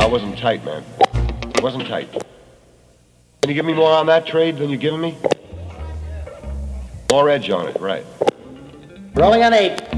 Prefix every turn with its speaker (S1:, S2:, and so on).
S1: That wasn't tight, man. It wasn't tight. Can you give me more on that trade than you're giving me? More edge on it, right.
S2: Rolling on 8.